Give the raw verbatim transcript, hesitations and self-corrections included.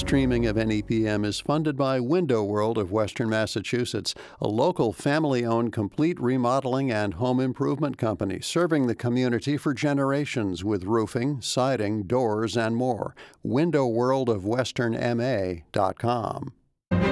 streaming of N E P M is funded by Window World of Western Massachusetts, a local family-owned complete remodeling and home improvement company serving the community for generations with roofing, siding, doors, and more. window world of western m a dot com.